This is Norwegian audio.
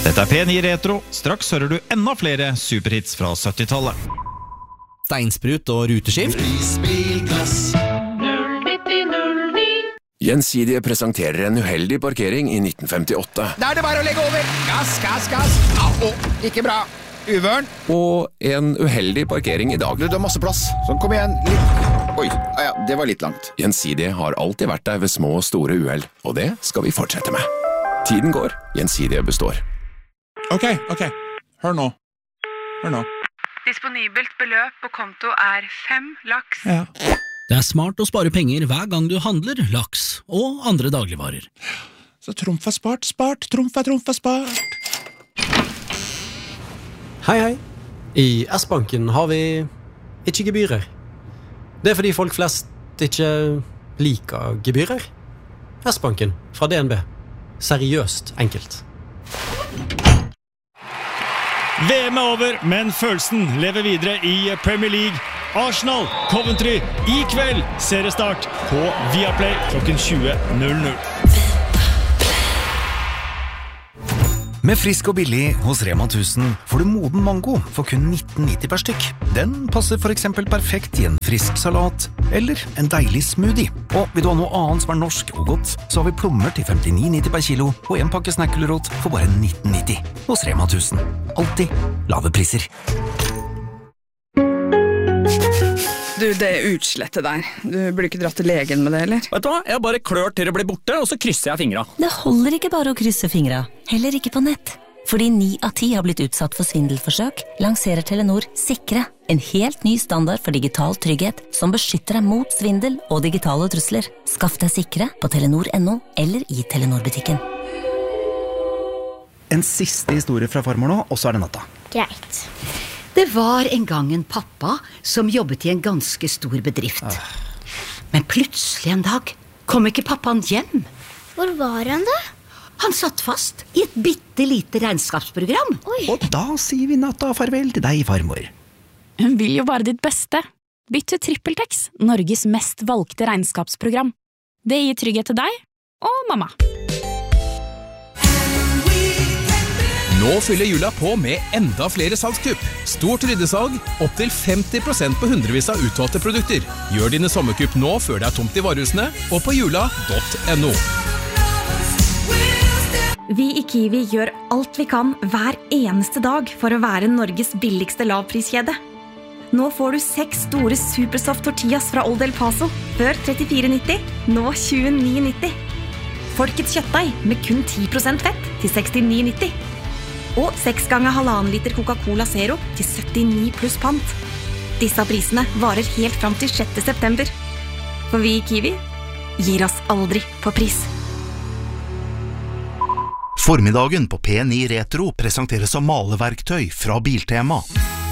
Dette P9 Retro. Straks hører du enda flere superhits fra 70-tallet. Steinsprut og ruteskift. Gjensidige presenterer en uheldig parkering i 1958. Da det bare å legge over. Gass. Au, ikke bra. Uvørn. Og en uheldig parkering i dag. Du har masse plass. Så kom igjen. Litt. Oi, ja, det var litt langt. Gjensidige har alltid vært der ved små og store uheld, og det skal vi fortsette med. Tiden går, Gjensidige består. Ok, hør nå. Disponibelt beløp på konto 5 laks. Ja. Det smart å spare penger hver gang du handler laks og andre dagligvarer. Så trumf er spart, trumf er spart. Hei. I S-banken har vi ikke gebyrer. Det fordi folk flest ikke liker gebyrer. S-banken fra DNB. Seriøst enkelt. VM over, men følelsen lever videre i Premier League. Arsenal, Coventry, i kveld seriestart på Viaplay klokken 20.00. Med frisk og billig hos Rema 1000 får du moden mango for kun 19,90 per stykk. Den passer for eksempel perfekt i en frisk salat eller en deilig smoothie. Og vil du ha noe annet som norsk og godt, så har vi plommer til 59,90 per kilo og en pakke snackulrot for bare 19,90 hos Rema 1000. Alltid lave priser. Du, det utslettet der. Du burde ikke dratt til legen med det, eller? Vet du hva? Jeg bare klør til det blir borte, og så krysser jeg fingra. Det holder ikke bare å krysse fingra, heller ikke på nett. Fordi 9 av 10 har blitt utsatt for svindelforsøk, lanserer Telenor Sikre, en helt ny standard for digital trygghet som beskytter deg mot svindel og digitale trusler. Skaff deg Sikre på telenor.no eller i Telenor-butikken. En siste historie fra farmor nå, og så det natta. Greit. Det var en gang en pappa som jobbet i en ganske stor bedrift. Men plutselig en dag kom ikke pappaen hjem. Hvor var han da? Han satt fast i et bittelite regnskapsprogram. Oi. Og da sier vi natta farvel til deg, farmor. Hun vil jo bare ditt beste. Bytt til TrippelTex, Norges mest valgte regnskapsprogram. Det gir trygghet til deg og mamma. Nå fyller jula på med enda flere salgskupp. Stort ryddesalg, opp til 50% på hundrevis av utvalgte produkter. Gjør dine sommerkupp nå før det tomt i varehusene, og på jula.no. Vi i Kiwi gjør alt vi kan hver eneste dag for å være Norges billigste lavpriskjede. Nå får du 6 store Supersoft tortillas fra Old El Paso, før 34,90, nå 29,90. Folkets kjøttdeig med kun 10% fett til 69,90. Og 6 ganger 1,5 liter Coca-Cola Zero til 79 pluss pant. Disse prisene varer helt fram til 6. september. For vi i Kiwi gir oss aldri på pris. Formiddagen på P9 Retro presenteres som maleverktøy fra Biltema.